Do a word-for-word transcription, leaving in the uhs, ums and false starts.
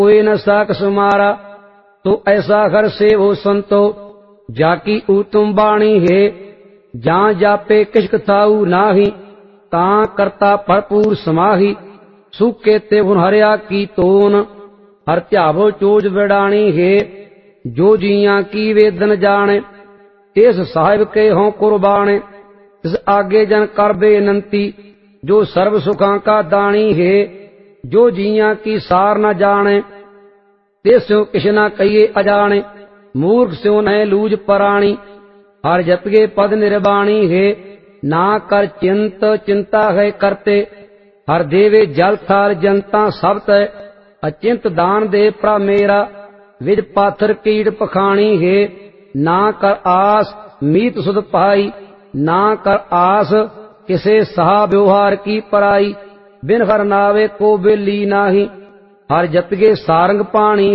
कोई न साकस मारा। तो ऐसा हर से वो संतो जाकी उत्तम बाणी है। जहाँ जापे किश कथाऊ नाही तां करता भरपूर समाही। सूखे ते हरिया की तोन हर त्यावो चोज बेड़ाणी है। जो जिया की वेदन जाने इस साहिब के हों कुर्बाने। इस आगे जन कर बेनंती जो सर्व सुखां का दानी है। जो जिया की सार न जाने तेस्यो किश न कहिए अजाने। मूर्ख स्यो न लूज पराणी हर जतगे पद निर्वाणी है। ना कर चिंत चिंता है करते हर देवे जल थाल जनता सब तय। अचिंत दान दे प्रा मेरा विज पाथर कीट पखाणी है। ना कर आस मीत सुध पाई ना कर आस किसे सहा व्यवहार की पराई। बिन हर नावे को बेली नाही हर जतगे सारंग पाणी